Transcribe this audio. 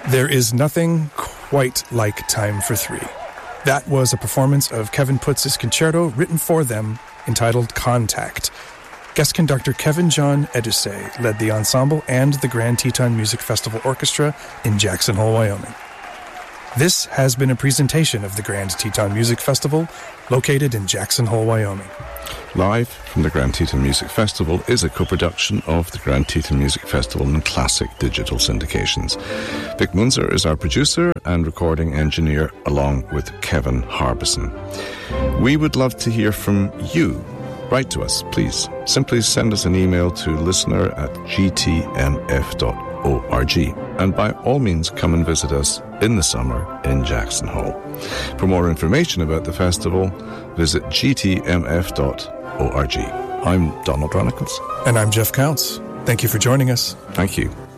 There is nothing quite like Time for Three. That was a performance of Kevin Putz's concerto written for them, entitled Contact. Guest conductor Kevin John Edusei led the ensemble and the Grand Teton Music Festival Orchestra in Jackson Hole, Wyoming. This has been a presentation of the Grand Teton Music Festival, located in Jackson Hole, Wyoming. Live from the Grand Teton Music Festival is a co-production of the Grand Teton Music Festival and Classic Digital Syndications. Vic Munzer is our producer and recording engineer, along with Kevin Harbison. We would love to hear from you. Write to us, please. Simply send us an email to listener@gtmf.org. And by all means, come and visit us in the summer in Jackson Hole. For more information about the festival, visit gtmf.org. I'm Donald Runnicles. And I'm Jeff Counts. Thank you for joining us. Thank you.